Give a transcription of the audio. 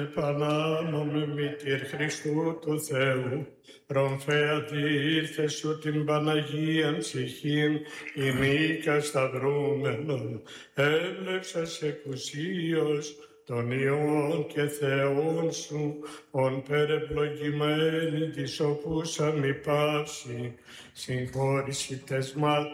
Επανάμομαι μητήρ Χριστού του Θεού, ρομφέατη ήρθε σου την Παναγίαν ψυχήν, ημίκα σταυρούμενον, έβλεψας εκουσίως των Υιών και Θεών σου, ον περεπλογημένη της οπούσαν η παύση, συγχώρηση τες